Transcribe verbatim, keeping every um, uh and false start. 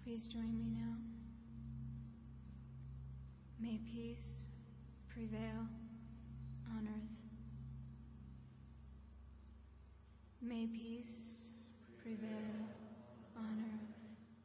Please join me now. May peace prevail on earth. May peace prevail on earth.